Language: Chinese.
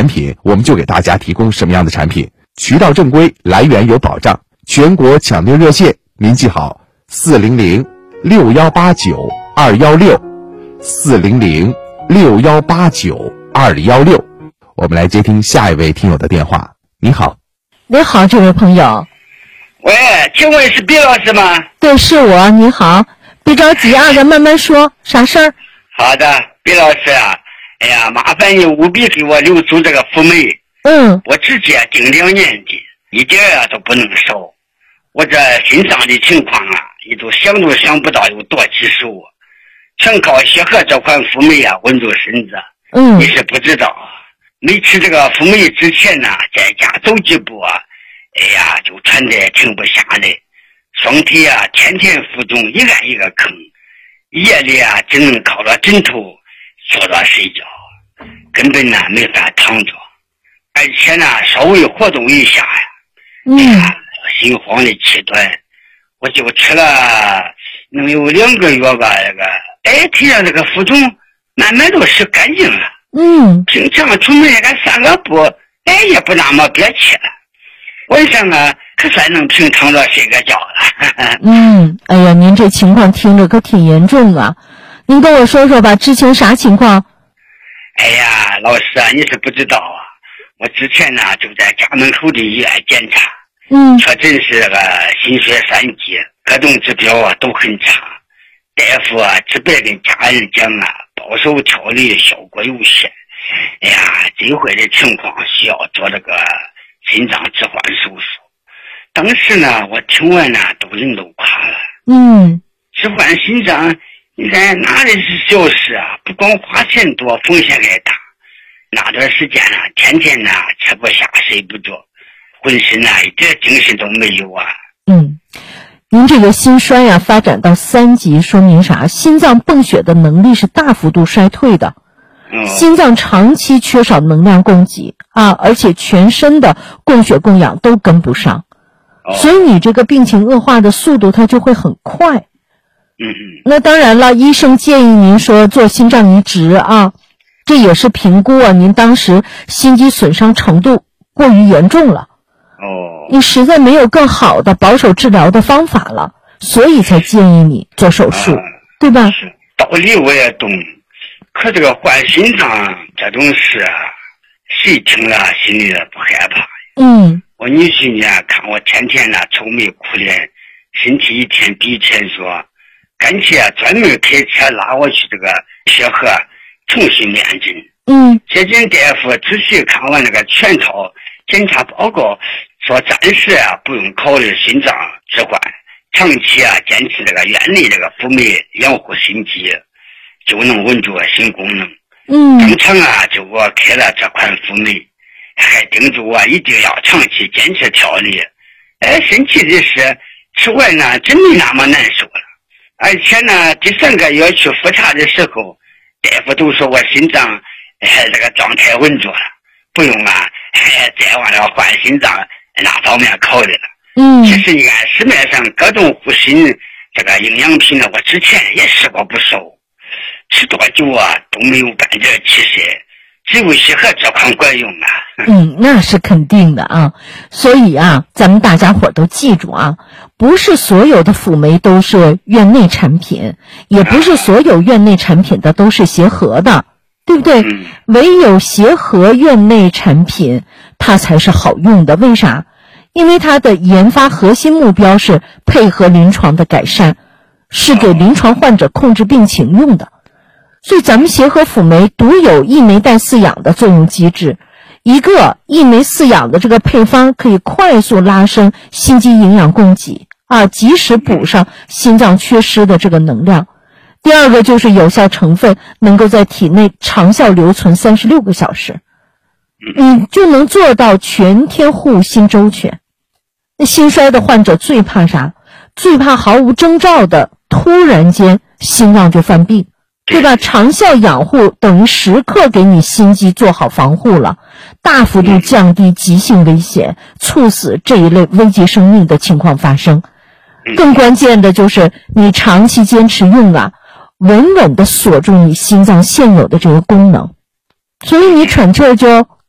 产品，我们就给大家提供什么样的产品，渠道正规，来源有保障。全国抢订热线您记好，400-6189-216，400-6189-216。我们来接听下一位听友的电话。你好。 你好，这位朋友。 喂，请问是毕老师吗？ 对，是我。你好，别着急啊，咱慢慢说，啥事儿？ 好的，毕老师啊，哎呀，麻烦你务必给我留住这个辅酶。我直接订2年的，一点都不能少。我这心脏的情况啊，你都想不到有多棘手，全靠协和这款辅酶啊稳住身子。你是不知道，没吃这个辅酶之前呢，在家走几步啊，哎呀，就喘得停不下来，双腿啊天天负重，一按一个坑，夜里啊只能靠着枕头坐着睡觉，根本呢没法躺着，而且呢稍微活动一下呀，心慌的气短。我就吃了能有2个月吧，体上这个负重慢慢都使干净了。平常出门3个步，也不那么憋气了。晚上啊，可算能平躺着睡个觉了。 哎呀，您这情况听着可挺严重啊。您跟我说说吧，之前啥情况？ 哎呀，老师啊，你是不知道啊，我之前呢就在家门口的医院检查，确诊是这个心血栓疾，各种指标啊都很差。大夫啊直白跟家人讲啊，保守调理效果有限。哎呀，这回的情况需要做这个心脏置换手术。当时呢，我听完呢，人都垮了。置换心脏，你看哪里是小事啊？不光花钱多，风险还大。那段时间呢，天天呢吃不下睡不着，浑身呢一点精神都没有啊。 您这个心衰啊发展到3级，说明啥？心脏泵血的能力是大幅度衰退的。心脏长期缺少能量供给啊，而且全身的供血供氧都跟不上，所以你这个病情恶化的速度它就会很快。那当然了，医生建议您说做心脏移植啊，这也是评估啊您当时心肌损伤程度过于严重了。你实在没有更好的保守治疗的方法了，所以才建议你做手术，对吧？ 道理我也懂，可这个换心脏这种事啊，谁听了心里也不害怕。我女婿呢，看我天天呢愁眉苦脸，身体一天比一天弱，干脆专门开车拉我去这个协和重新验诊。接诊大夫仔细看完那个全套检查报告，说暂时不用考虑心脏置换，长期坚持这个院内这个辅酶养护心肌，就能稳住心功能。当场就给我开了这款辅酶，还叮嘱我一定要长期坚持调理。神奇的是，吃完呢真没那么难受了，而且呢第3个月去复查的时候，大夫都说我心脏这个状态稳住了，不用再往了换心脏那方面考虑了。其实你看市面上各种护心这个营养品呢，我之前也试过不少，吃多久都没有半点起色，只有协和这款管用啊。 那是肯定的啊。所以咱们大家伙都记住不是所有的辅酶都是院内产品，也不是所有院内产品的都是协和的，对不对？唯有协和院内产品它才是好用的。为啥？因为它的研发核心目标是配合临床的改善，是给临床患者控制病情用的。所以咱们协和辅酶独有一酶带饲养的作用机制，一个一酶饲养的这个配方可以快速拉升心肌营养供给及时补上心脏缺失的这个能量。第二个就是有效成分能够在体内长效留存36个小时，你就能做到全天护心周全。那心衰的患者最怕啥？最怕毫无征兆的突然间心脏就犯病，对吧？长效养护等于时刻给你心肌做好防护了，大幅度降低急性危险、猝死这一类危及生命的情况发生。更关键的就是你长期坚持用稳稳地锁住你心脏现有的这个功能，所以你喘气就